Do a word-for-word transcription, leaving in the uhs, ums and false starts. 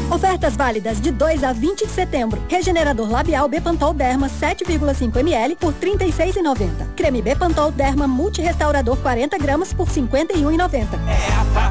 Ofertas válidas de dois a vinte de setembro. Regenerador labial Bepantol Derma sete vírgula cinco mililitros por trinta e seis reais e noventa centavos. Creme Bepantol Derma Multirestaurador quarenta gramas por cinquenta e um reais e noventa centavos.